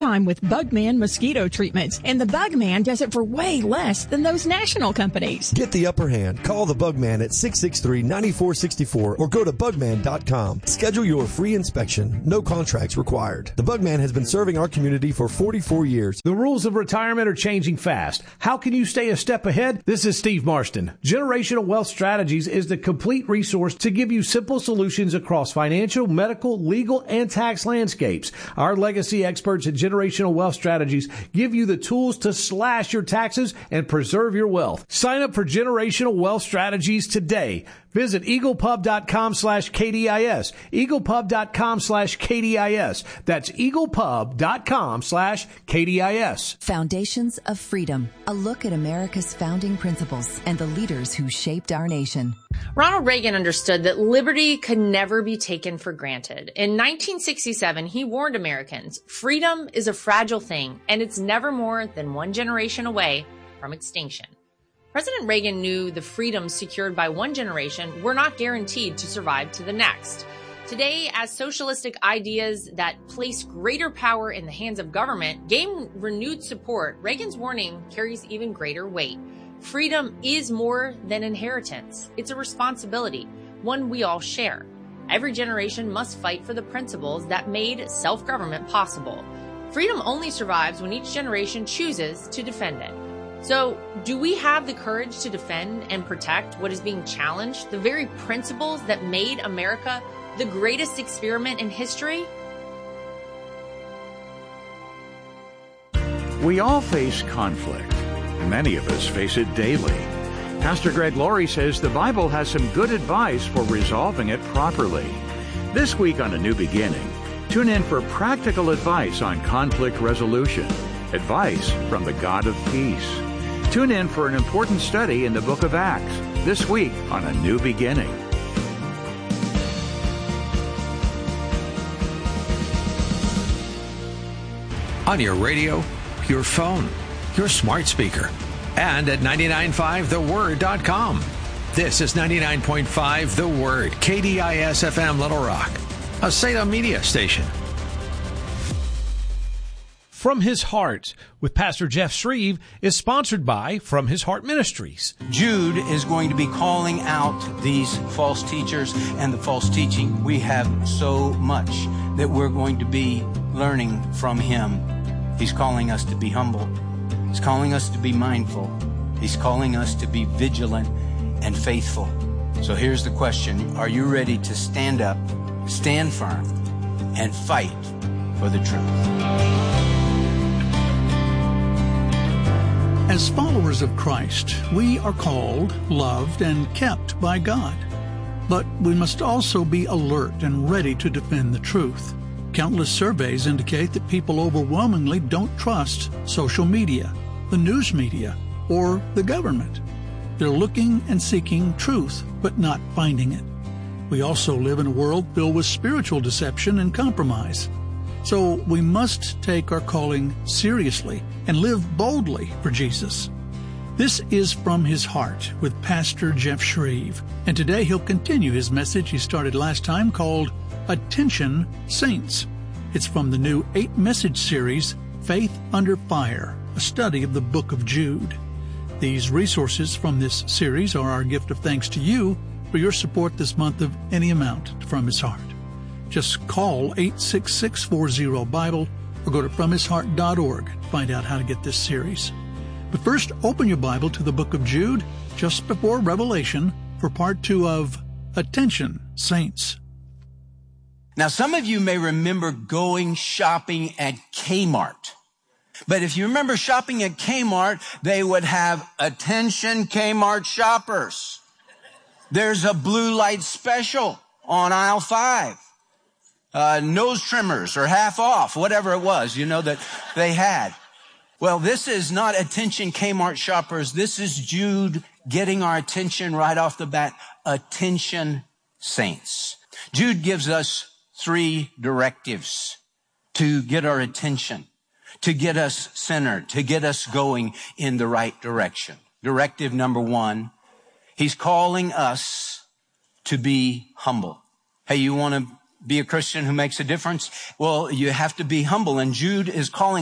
time with Bugman mosquito treatments, and the Bugman does it for way less than those national companies. Get the upper hand. Call the Bugman at 663-9464 or go to bugman.com. Schedule your free inspection. No contracts required. The Bugman has been serving our community for 44 years. The rules of retirement are changing fast. How can you stay a step ahead? This is Steve Marston. Generational Wealth Strategies is the complete resource to give you simple solutions across financial, medical, legal, and tax landscapes. Our legacy experts at Generational Wealth Strategies give you the tools to slash your taxes and preserve your wealth. Sign up for Generational Wealth Strategies today. Visit eaglepub.com/KDIS. eaglepub.com/KDIS. That's eaglepub.com/KDIS. Foundations of Freedom. A look at America's founding principles and the leaders who shaped our nation. Ronald Reagan understood that liberty could never be taken for granted. In 1967, he warned Americans, freedom is a fragile thing, and it's never more than one generation away from extinction. President Reagan knew the freedoms secured by one generation were not guaranteed to survive to the next. Today, as socialistic ideas that place greater power in the hands of government gain renewed support, Reagan's warning carries even greater weight. Freedom is more than inheritance. It's a responsibility, one we all share. Every generation must fight for the principles that made self-government possible. Freedom only survives when each generation chooses to defend it. So, do we have the courage to defend and protect what is being challenged, the very principles that made America the greatest experiment in history? We all face conflict. Many of us face it daily. Pastor Greg Laurie says the Bible has some good advice for resolving it properly. This week on A New Beginning, tune in for practical advice on conflict resolution, advice from the God of peace. Tune in for an important study in the book of Acts, this week on A New Beginning. On your radio, your phone, your smart speaker, and at 995theword.com. This is 99.5 The Word, KDIS FM Little Rock, a Salem media station. From His Heart with Pastor Jeff Shreve is sponsored by From His Heart Ministries. Jude is going to be calling out these false teachers and the false teaching. We have so much that we're going to be learning from him. He's calling us to be humble. He's calling us to be mindful. He's calling us to be vigilant and faithful. So here's the question. Are you ready to stand up, stand firm, and fight for the truth? As followers of Christ, we are called, loved, and kept by God. But we must also be alert and ready to defend the truth. Countless surveys indicate that people overwhelmingly don't trust social media, the news media, or the government. They're looking and seeking truth, but not finding it. We also live in a world filled with spiritual deception and compromise. So we must take our calling seriously and live boldly for Jesus. This is From His Heart with Pastor Jeff Shreve. And today he'll continue his message he started last time called Attention Saints. It's from the new 8-message series, Faith Under Fire, a study of the book of Jude. These resources from this series are our gift of thanks to you for your support this month of any amount to From His Heart. Just call 866-40-BIBLE or go to FromHisHeart.org to find out how to get this series. But first, open your Bible to the book of Jude, just before Revelation, for part 2 of Attention, Saints. Now, some of you may remember going shopping at Kmart. But if you remember shopping at Kmart, they would have Attention Kmart shoppers. There's a blue light special on aisle 5. Nose trimmers or half off, whatever it was, that they had. Well, this is not Attention Kmart shoppers. This is Jude getting our attention right off the bat. Attention Saints. Jude gives us 3 directives to get our attention, to get us centered, to get us going in the right direction. Directive number 1, he's calling us to be humble. Hey, you want to be a Christian who makes a difference? Well, you have to be humble. And Jude is calling